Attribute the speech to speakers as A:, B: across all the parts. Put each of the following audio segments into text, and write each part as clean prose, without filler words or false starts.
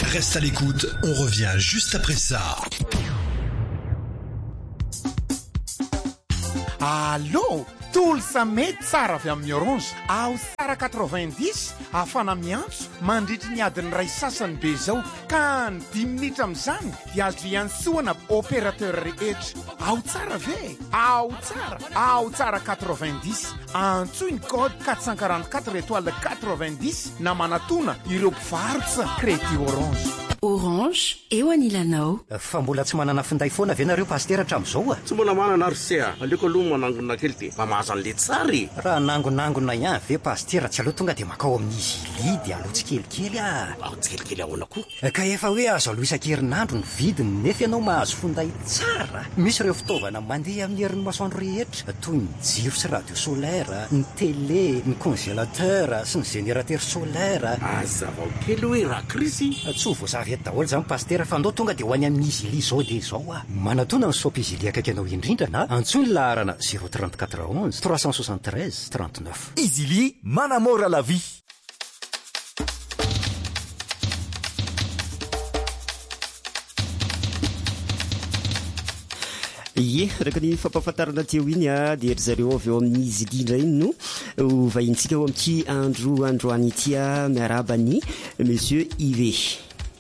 A: Reste à l'écoute, on revient juste après ça.
B: Allô, tolsa mety tsara avy amin'ny Orange. Ao tsara 90 afana miantso mandritry ny adiny ray sasany be zao ka ny 10 minitra amin'izany dia azo iantsoana opérateur rehetra. Ao tsara ve? Ao tsara 90. Antsoy ny code 444 étoile 90 na manatona ireo mpivarotra crédit Orange.
C: Orange, eo anilanao.
D: Fa mbola tsy manana finday foana ve nareo pastera hatramin'izao a?
E: Tsy mbola manana RCA, aleoko aloha manangona kely dia mba mahazo an'le tsary.
D: Raha nangonangona ihany ve pastera tsy aloha tonga dia makao amin'ny izy dia aloha tsikelikely a.
E: Tsikelikely ahoana koa?
D: Ka efa hoe azo aloha isan-kerinandro ny vidiny nefa ianao mahazo finday tsara. Misy ireo fitaovana mandeha amin'ny herin'ny masoandro rehetra toy ny jiro sy radio solaire, ny télé, ny congélateur sy ny générateur solaire.
E: Azavao kely hoe raha krisy.
D: Tsy ho voazavy eto daholo zany pastera fa andao tonga dia ho any amin'ny izy zao dia zao a. Manatona ny soap izy akaiky anao indrindra na antsoy ny laharana 034 11 373 39.
F: Easily manamora la vie.
G: Ye, raka ny fampafantarana teo iny a dia ry zareo avy eo amin'ny izy indrindra iny no vahintsika eo amin'ity androany ity a miaraba ny monsieur Yves.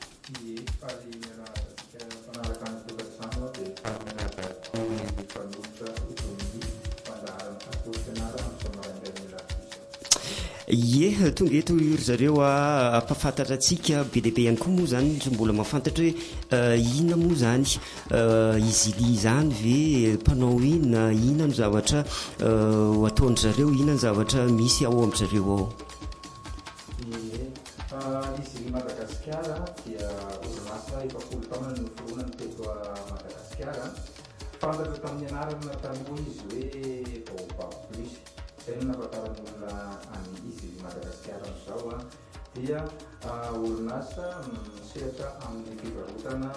G: Ye, tonga eto ry zareo a mpafantatra atsika be dehibe ihany koa moa zany tsy mbola mahafantatra hoe inona moa zany izy li zany ve mpanao inona no zavatra ataony zareo, inona ny zavatra misy ao amin'ny zareo ao.
H: Izy Madagasikara dia orinasa efa 10 taona no noforonany teto Madagasikara. Fantatra tamin'ny anarana taloha izy hoe Baobab Plus. Izay no nampahafantaran'olona any izy Madagasikara amin'izao a. Dia orinasa misehatra amin'ny fivarotana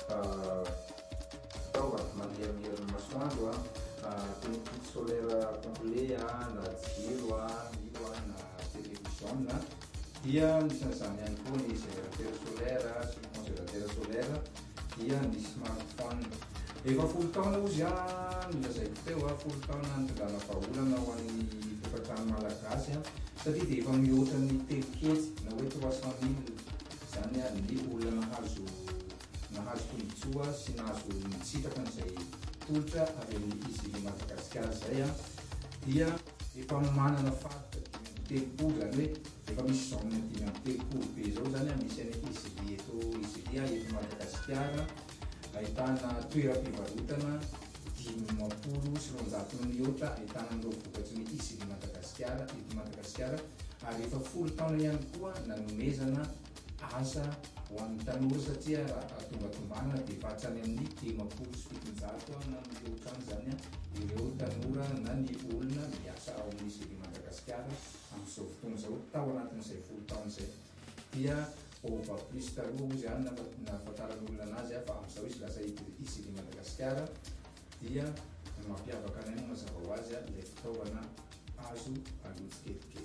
H: fitaovana mandeha amin'ny herin'ny masoandro toy ny kit solaire complet na jiro na télévision. Dia nisan'izany ihany koa ny générateur solaire sy ny congélateur solaire dia ny smartphone. Efa 10 taona ozy nilazaiko teo 10 taona nitondràna vahaolana ho an'ny tokantrano malagasy satria dia efa mihoatra ny teloketsy na hoe 300,000 zany ny olona nahazo tombotsoa sy nahazo nitsitraka n'izay tolotra avy amin'ny izy Madagasikara zay dia efa manana faritra 10 zany hoe efa misy zone 10 be zao zany misy any izy eto Madagasikara. Ahitana toeram-pivarotana 50 sy 900 mihoatra ahitana an'ireo vokatry ny izy Madagasikara eto Madagasikara ary efa 10 taona ihany koa nanomezana asa ho an'ny tanora satria raha tombatombanana dia efa hatrany amin'ny 50 sy 700 na mihoatra zany ireo tanora na ny olona miasa ao amin'izy Madagasikara amin'izao fotoana izao tao anatin'izay 10 taona izay. Dia Baobab Plus taloha izy nahafantaran'olona anazy fa amin'izao izy lasa izy Madagasikara dia mampiavaka anay mazava ho azy ilay fitaovana azo alotsikelikely.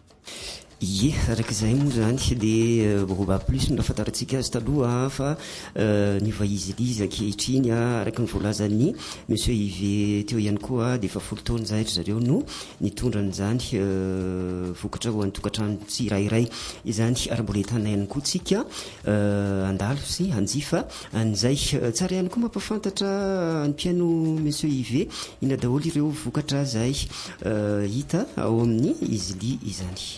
G: Ye, arak'izay moa zany dia Baobab Plus nahafantarantsika azy taloha fa ny izy ankehitriny araka ny voalazan'ny monsieur Yves teo ihany koa dia efa 10 taona zay zareo no nitondra an'izany vokatra ho an'ny tokantrano tsirairay izany ary mbola hitanay koa tsika andalo sy hanjifa an'izay tsara ihany koa mampafantatra ny mpiano monsieur Yves ina daholo ireo vokatra zay hita ao amin'ny izy li izany.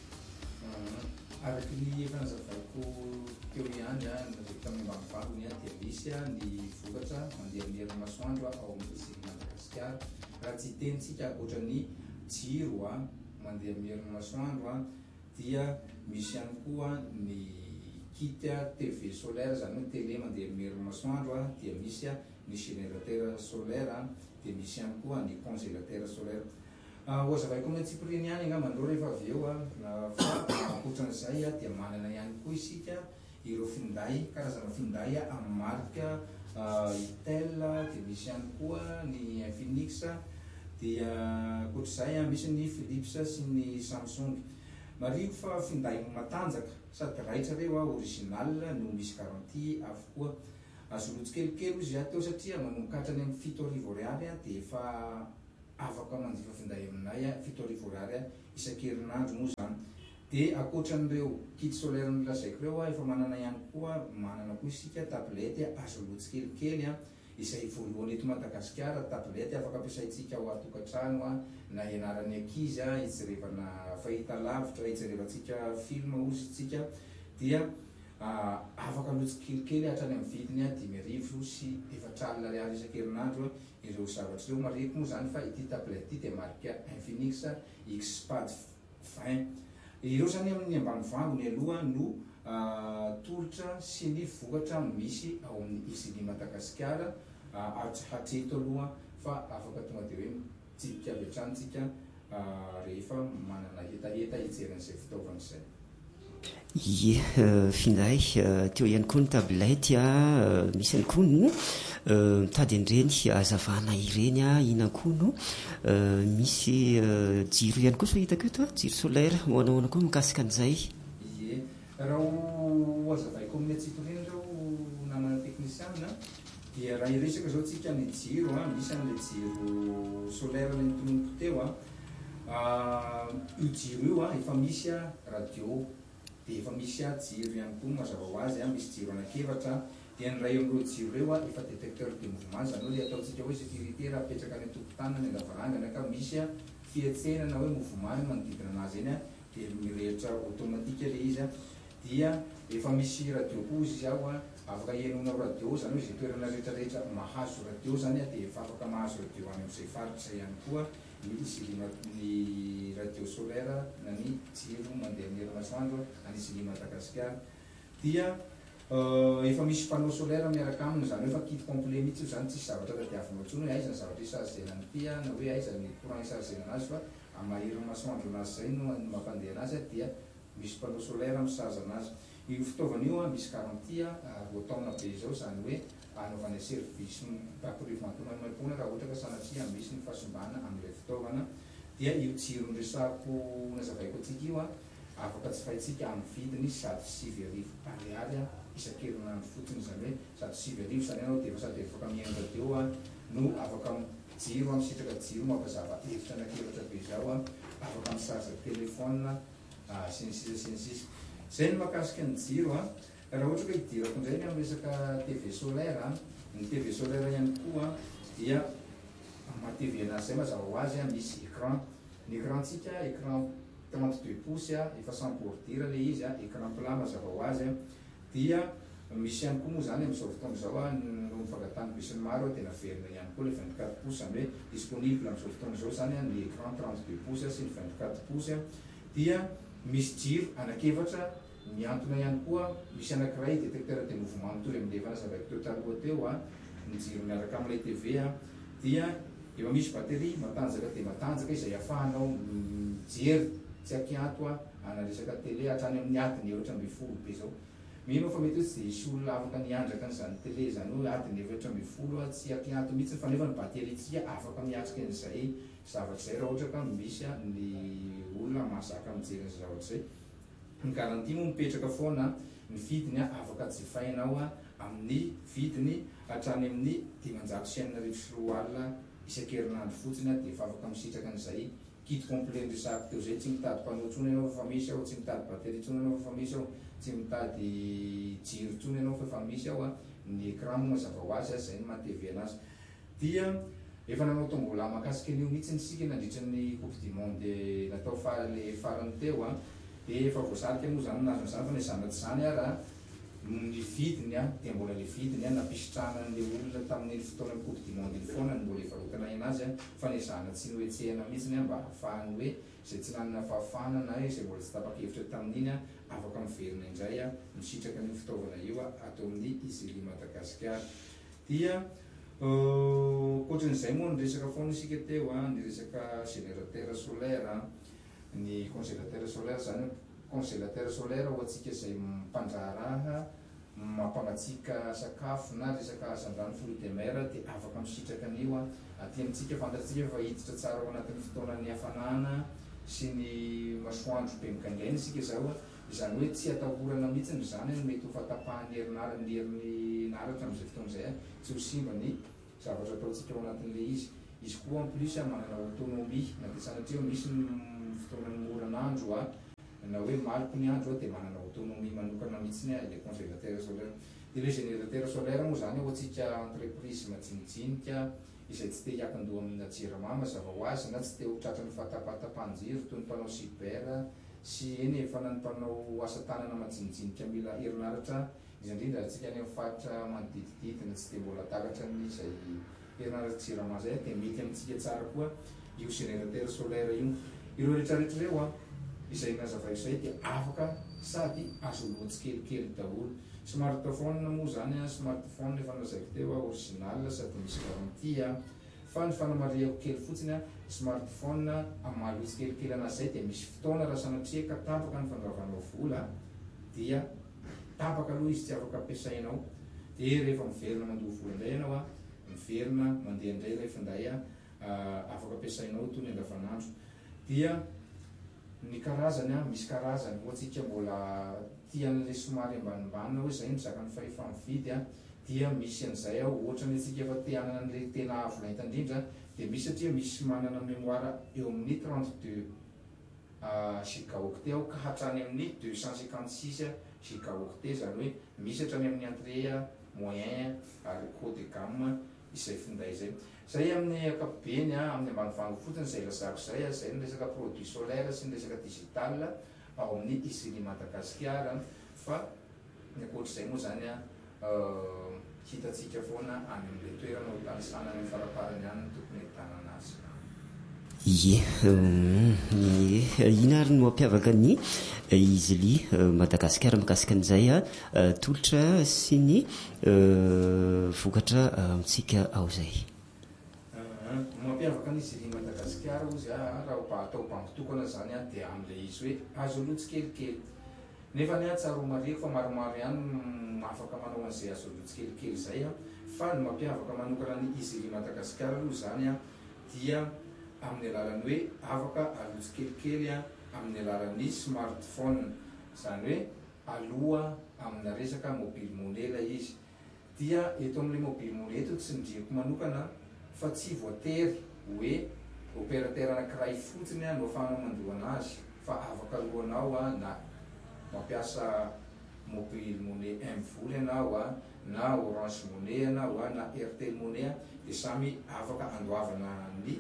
H: Araky ny efa nazavaiko teo ihany tamin'ny ambanimbaviny dia misy ny vokatra mandeha amin'ny herin'ny masoandro ao amin'izy Madagasikara. Raha tsy tenitsika ohatran'ny jiro mandeha amin'ny herin'ny masoandro dia misy ihany koa ny kit TV solaire zany hoe télé mandeha amin'ny herin'ny masoandro dia misy ny générateur solaire dia misy ihany koa ny congélateur solaire. Oazavaiko amin'ny tsipiriny ihany angambandreo rehefa avy eo ankoatran'izay dia manana ihany koa isika ireo finday karazana finday amin'ny marika Itel dia misy ihany koa ny Infinix dia ankoatr'izay misy ny Philips sy ny Samsung. Mariko fa finday matanjaka sady raitra reo original no misy garantie avokoa. Azolotsy kelikely izy ateo satria manombokatrany amin'ny 7,000 ariary dia efa afaka manjifa finday aminay 7,000 ariary isan-kerinandro moa zany. Dia akoatran'ireo kit solaire milazaiko reo efa manana ihany koa isika tablety azolotsy kelikely izay voalohany eto Madagasikara tablety afaka ampiasaitsika ao atokantrano na ianaran'ny ankizy hijerevana fahita lavitra hijerevantsika film ozy tsika dia afaka lotsy kelikely hatrany amin'ny vidiny 5,000 sy 4,000 ariary isan-kerinandro ireo zavatra ireo mareko moa zany fa ity tablety ity dia marika Infinix Xpad 20. Ireo zany amin'ny ambanivoangony aloha no tolotra sy ny vokatra misy ao amin'ny Easy Madagasikara hatreto aloha fa afaka tonga dia hoe tsika avy hatrany rehefa manana hetaheta hijeran'izay fitaovana izay.
G: Ie, finday teo ihany koa ny tablety misy ihany koa no mitady an'ireny hazavana ireny inona koa no misy jiro ihany koa so hitako eto jiro solaire moanahoana koa mikasika an'izay.
H: Ie, raha hazavaiko amin'ny atsitoreny reo namana teknisiana dia raha iresaka zao tsika ny jiro misy an'ilay jiro solaire ny tonoliko teo io jiro io efa misy radio dia efa misy jiro ihany koa mazava ho azy misy jiro anankiefatra dia ny ray amin'ireo jiro reo efa détecteur de mouvement zany hoe ilay ataontsika hoe sécurité raha apetraka any an-tokontany ny lavarangana ka misy fiantsenana hoe mouvement manodidina anazy eny dia mirehitra automatique ilay izy dia efa misy radio koa izy ao afaka ihainona radio zany hoe izay toerana rehetrarehetra mahazo radio zany dia efa afaka mahazo radio any amin'izay faritra ihany koa ny radio solaire na ny jiro mandeha amin'ny herin'asoandro any Easy Madagasikara. Dia efa misy panneau solaire miaraka aminy zany hoe efa kit complet mihitsy io zany tsisy zavatra tadiavinao intsony hoe aiza ny zavatra isarzenany ity na hoe aiza ny courant isarzenana azy fa amaherin'ny masoandro anazy zay no mampandeha anazy dia misy panneau solaire misarza anazy. Io fitaovana io misy garantie 2 taona be zao zany hoe anaovana service papirivantona raha ohatra ka sanatria misy ny fahasimbana amin'ilay fitaovana. Dia io jiro resako nazavaiko atsika io afaka jifaintsika amin'ny vidiny 7,000 ariary isan-kerinandro fotsiny zany hoe 7,000 zany ianao dia sady afaka mihaino radio no afaka jiro misitraka jiro mampazava hevitra anankiefatra be zao afaka misarza telefona sy ny sisa. Zay ny mahakasika ny jiro raha ohatra ka hidirako indray amin'ny resaka TV solaire ny TV solaire ihany koa dia matv anazy zay mazava ho azy misy écran. Ny écrantsika écran 32 pouces efa sans bordure ilay izy écran plat mazava ho azy dia misy ihany koa moa zany amin'izao fotoana zao no mifangatany be sy ny maro dia naverina ihany koa le 24 pouces zany hoe disponible amin'izao fotoana zao zany ny écran 32 pouces sy ny 24 pouces dia misy jiro anankiefatra miantona ihany koa misy anankiray détecteur de mouvement mitovy amin'ny lefana zavaiko teo taloha teo ny jiro miaraka amin'ilay TV dia efa misy batterie matanjaka dia matanjaka izay ahafahanao mijery tsy akianto anaresaka télé hatrany amin'ny adiny 8,20 be zao. Mino fa mety hoe tsy dia isy olona afaka niandraka n'izany télé zany hoe adiny 8,20 tsy akianto mihitsy fa nefa ny batterie tsika afaka miatrika an'izay zavatra zay raha ohatra ka misy ny olona mahazaka mijery an'izay zavatra zay. Ny garantie moa mipetraka foana ny vidiny afaka jifainao amin'ny vidiny hatrany amin'ny 594 isan-kerinandro fotsiny dia efa afaka misitraka an'izay kit complet resako teo zay. Tsy mitady panneau tsony ianao fa misy ao, tsy mitady batterie tsony ianao fa misy ao, tsy mitady jiro tsony ianao fa misy ao ny écran mazava ho azy zay ny maha-TV anazy. Dia efa nanao tombola mahakasika an'io mihitsy nisika nandritra ny coupe du monde natao le farany teo dia efa voasarika moa zany nazo zany fa nezanatsy zany raha ny vidiny dia mbola le vidiny nampisitrahana n'le olona tamin'ny fotoana coupe du monde iny foana mbola ivarotana anazy fa nezana tsy noetsehana mihitsy mba ahafahany hoe izay tsy nanana fahafahana na izay mbola tsy tapakevitra tamin'iny afaka miverina indray misitraka ny fitaovana io atao amin'ny Easy Madagasikara. Dia ohatran'izay moa ny resaka foana isika teo ny resaka générateur solaire ny congélateur solaire zany congélateur solaire ho antsika izay mpandraraha mampanatsika sakafo na resaka hazandrano fruits de mer dia afaka misitraka an'io aty amintsika fantatsika fa hiditra tsara ao anatin'ny fotoanan'ny hafanana sy ny masoandro be migaingaina isika zao izany hoe tsy atahorana mihitsiny zany no mety ho fatapahan'ny herinarany naratra am'izay fotoan'izay tsy ho simba ny zavatra ataontsika ao anatin'le izy koa en plus manana autonomie na de sanatria misy fotoanany moran'andro na hoe maloko ny andro dia manana autonomie manokana mihitsiny le congélateur solaire. Dia le générateur solaire moa zany ho antsika entreprise majinijinika izay tsy te hiakin-doha amina jirama mazava ho azy na tsy te ho tratran'ny fatapatapanjiro toy ny mpanao cyber sy eny efa na ny mpanao asa tanana majinijinika mila herinaratra izandrindra atsika any amin'ny faritra manodidididina tsy de mbola takatra n'izay herinaratra jirama zay dia mety amintsika tsara koa io générateur solaire io. Ireo rehetrarehetra reo izay nazava izay dia afaka sady azo loatsy kelikely daholo. Smartphone moa zany smartphone efa nazaiko teo original sady misy garantie fa ny fanamariako kely fotsiny smartphone amalotsy kelikely anazy zay dia misy fotoana raha sanatria ka tapaka ny fangavanao vola dia tapaka aloha izy tsy afaka ampiasainao. Dia rehefa miverina mandoha vola indray ianao miverina mandeha indray rehefa nday afaka ampiasainao toy ny andavanandro. Dia ny karazany misy karazany ohatsika mbola tian'le somary ambanimbany hoe zay mizaka ny fahefa mividy dia misy an'izay ohatra ny atsika efa te hanana an'le tena avo lenta indrindra dia misy satria misy manana mémoire eo amin'ny 32 gigaoctet ka hatrany amin'ny 256 gigaoctet zany hoe misy hatrany amin'ny entrée moyen ary haut de gamme izay finday zay. Zay amin'ny ankapobeny amin'ny ambanivango fotsiny zay lazako zay ny resaka produit solaire sy ny resaka digital ao amin'ny Isili Madagasikara fa ny ankoatr'izay moa zany hitatsika foana any amin'le toerana ho tany sanany ny faraparany any tokony ahitana azy.
G: Ina ary no mampiavaka ny Isili Madagasikara mikasika an'izay tolotra sy ny vokatra amintsika ao zay.
H: Mampiavaka ny Isili Madagasikara ozy raha atao bangotokana zany dia amin'le izy hoe azo lotsy kelikely nefa ny tsara ho mariako fa maromaro ihany afaka manao an'izay azo lotsy kelikely zay fa ny mampiavaka manokana ny Isili Madagasikara aloha zany dia amin'ny alalan'ny hoe afaka alotsy kelikely amin'ny alalan'ny smartphone zany hoe aloha amina resaka mobile monnaie la izy. Dia eto amin'le mobile monnaie eto tsy ndriako manokana fa tsy voatery hoe opérateur anankiray fotsiny no afahana mandoa azy fa afaka alohanao na mampiasa mobile monnaie M-voly ianao na Orange Money ianao na Airtel Money dia samy afaka andoavana ny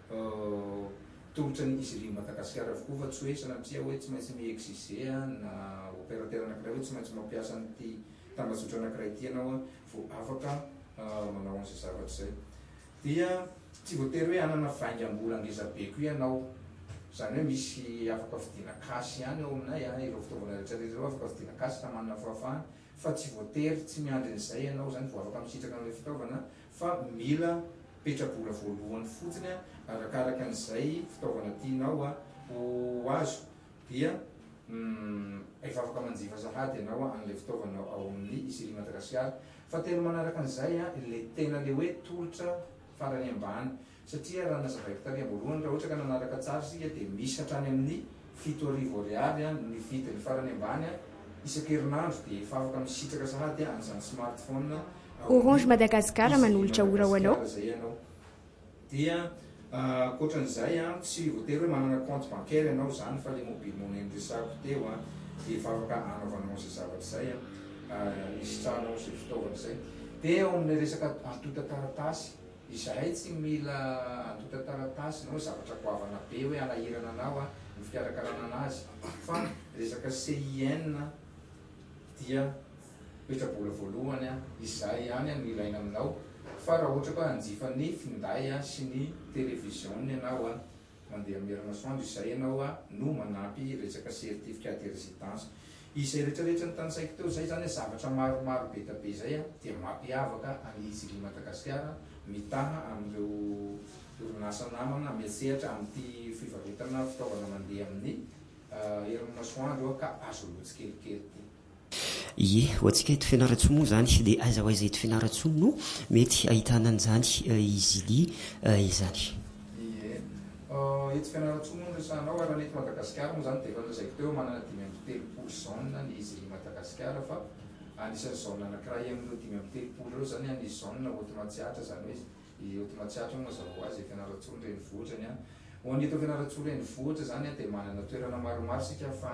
H: tolotra ny Isili Madagasikara avokoa fa tsy hoe sanatria hoe tsy maintsy miexiger na opérateur anankiray hoe tsy maintsy mampiasa nyty tambazotra anankiray ty ianao vo afaka manao an'izay zavatra zay. Dia tsy voatery hoe anana vaingambola ngezabe koa ianao zany hoe misy afaka vidina kasy ihany ao aminay ireo fitaovana rehetrarehetra reo afaka vidina kasy raha manana fahafahana fa tsy voatery tsy miandry an'izay ianao zany vo afaka misitraka an'ilay fitaovana fa mila petrabola voalohany fotsiny arakaraka an'izay fitaovana tianao ho azo dia efa afaka manjifa sahady ianao an'ilay fitaovana ao amin'ny Isili Madagasikara. Fa tena manaraka an'izay le tena le hoe tolotra farany ambany satria raha nazavaiko tary voalohany raha ohatra ka nanaraka tsara sika dia misy hatrany amin'ny 7,000 ariary ny vidiny farany ambany isan-kerinandro dia efa afaka misitraka sahady an'izany smartphone
I: Orange Madagasikara manolotra ora ho anao.
H: Dia ankoatran'izay tsy voatery hoe manana compte bancaire ianao zany fa le mobile monnaie resako teo dia efa afaka anaovanao izay zavatra zay isitranao izay fitaovana zay. Dia ao amin'ny resaka antota taratasy izahay tsy mila antota taratasy nao zavatra goavana be hoe alahirana anao ny fikarakarana anazy fa resaka CIN dia petrabola voalohany izay ihany no ilaina aminao fa raha ohatra ka hanjifa ny finday sy ny télévision ianao mandeha amin'ny herinaratra izay ianao no manampy resaka certificat de résidence. Izay rehetrarehetra ny tanysaiko teo zay zany zavatra maromaro be tabe zay dia mampiavaka any Isili Madagasikara mitaha amin'ireo orinasa namana miantsehatra amin'ity fivarotana fitaovana mandeha amin'ny herinaratra ka azo lotsy kelikely ty.
G: Ho antsika eto Fianarantsoa moa zany dia aiza ho aiza eto Fianarantsoa no mety ahitana an'izany Isili izany.
H: etsy fianarantsoa moa resanao raha nety Madagasikara moa zany dia efa lazaiko teo manana 5 zone ny izy Madagasikara fa anisan'ny zone anankiray amin'ireo 5 reo zany ny zone Otmatsiatra zany hoe i Otmatsiatra mazava ho azy fianarantsoa renivohitra ny ho an'ito fianarantsoa renivohitra zany dia manana toerana maromaro sika